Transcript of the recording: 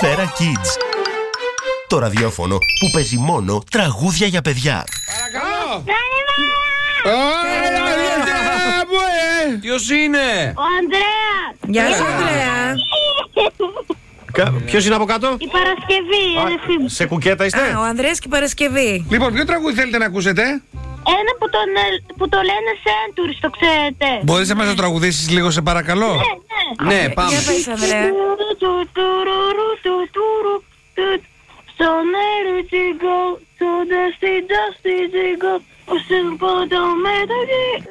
Σφαίρα Kids. Το ραδιόφωνο που παίζει μόνο τραγούδια για παιδιά. Παρακαλώ! Ποιος είναι? Ο Ανδρέας! Γεια σου, Ανδρέα. Ποιος είναι από κάτω? Η Παρασκευή, η αδερφή μου. Σε κουκέτα είστε? Ο Ανδρέας και η Παρασκευή. Λοιπόν, ποιο τραγούδι θέλετε να ακούσετε? Ένα που το λένε Centuries, το ξέρετε. Μπορείς να μας το τραγουδήσεις λίγο, σε παρακαλώ? Ναι, πάμε. Για πες, Ανδρέα. So let it go, so dusty, dusty, go.